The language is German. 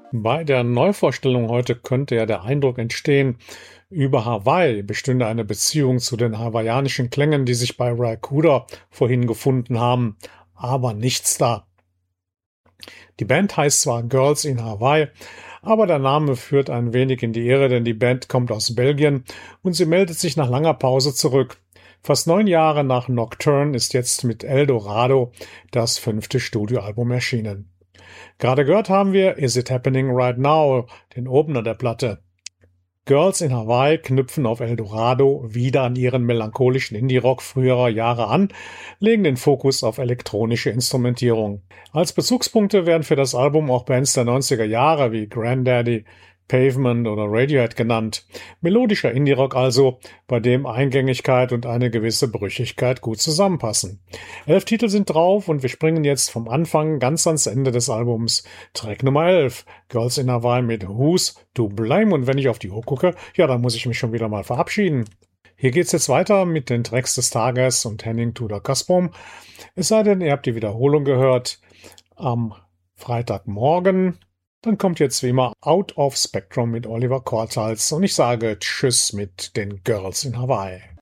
Bei der Neuvorstellung heute könnte ja der Eindruck entstehen, über Hawaii bestünde eine Beziehung zu den hawaiianischen Klängen, die sich bei Raikuda vorhin gefunden haben, aber nichts da. Die Band heißt zwar Girls in Hawaii, aber der Name führt ein wenig in die Irre, denn die Band kommt aus Belgien und sie meldet sich nach langer Pause zurück. Fast 9 Jahre nach Nocturne ist jetzt mit El Dorado das 5. Studioalbum erschienen. Gerade gehört haben wir Is It Happening Right Now, den Opener der Platte. Girls in Hawaii knüpfen auf El Dorado wieder an ihren melancholischen Indie-Rock früherer Jahre an, legen den Fokus auf elektronische Instrumentierung. Als Bezugspunkte werden für das Album auch Bands der 90er Jahre wie Grandaddy, Pavement oder Radiohead genannt. Melodischer Indie-Rock also, bei dem Eingängigkeit und eine gewisse Brüchigkeit gut zusammenpassen. 11 Titel sind drauf und wir springen jetzt vom Anfang ganz ans Ende des Albums. Track Nummer 11, Girls in Hawaii mit Who's to Blame. Und wenn ich auf die Uhr gucke, ja, dann muss ich mich schon wieder mal verabschieden. Hier geht's jetzt weiter mit den Tracks des Tages und Henning Tudor Kasprom. Es sei denn, ihr habt die Wiederholung gehört am Freitagmorgen. Dann kommt jetzt wie immer Out of Spectrum mit Oliver Cortals und ich sage Tschüss mit den Girls in Hawaii.